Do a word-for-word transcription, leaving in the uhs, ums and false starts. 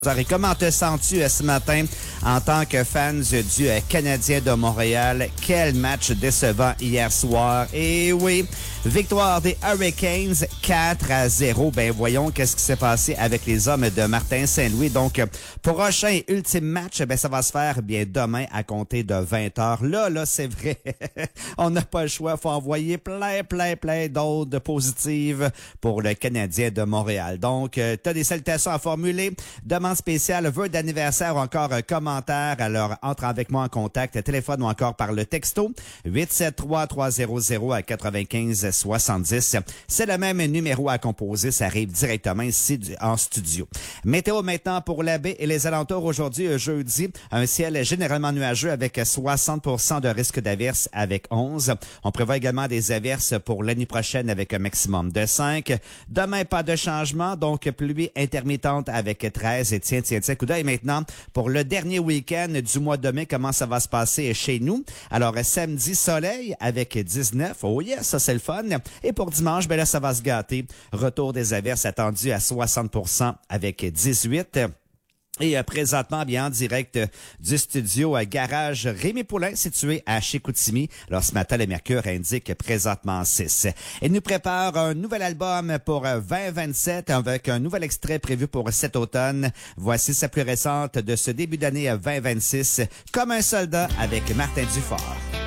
Et comment te sens-tu ce matin en tant que fan du Canadien de Montréal? Quel match décevant hier soir. Et oui, victoire des Hurricanes quatre à zéro. Ben voyons qu'est-ce qui s'est passé avec les hommes de Martin Saint-Louis. Donc, prochain et ultime match, ben ça va se faire bien demain à compter de vingt heures. Là, là, c'est vrai. On n'a pas le choix. Faut envoyer plein, plein, plein d'odes positives pour le Canadien de Montréal. Donc, tu as des salutations à formuler. Demande spéciale, vœux d'anniversaire ou encore un commentaire, alors entre avec moi en contact, téléphone ou encore par le texto huit sept trois, trois zéro zéro à quatre-vingt-quinze soixante-dix. C'est le même numéro à composer, ça arrive directement ici en studio. Météo maintenant pour la baie et les alentours aujourd'hui, jeudi, un ciel généralement nuageux avec soixante pour cent de risque d'averse avec onze. On prévoit également des averses pour l'année prochaine avec un maximum de cinq. Demain, pas de changement, donc pluie intermittente avec treize. Et tiens, tiens, tiens, coup d'œil maintenant pour le dernier week-end du mois de mai, comment ça va se passer chez nous. Alors, samedi, soleil avec dix-neuf. Oh yes, ça c'est le fun. Et pour dimanche, ben là, ça va se gâter. Retour des averses attendu à soixante pour cent avec dix-huit. Et euh, présentement, bien en direct euh, du studio à Garage Rémi Poulain, situé à Chicoutimi. Alors ce matin, le mercure indique présentement six. Il nous prépare un nouvel album pour euh, vingt vingt-sept avec un nouvel extrait prévu pour cet automne. Voici sa plus récente de ce début d'année vingt vingt-six, Comme un soldat avec Martin Dufort.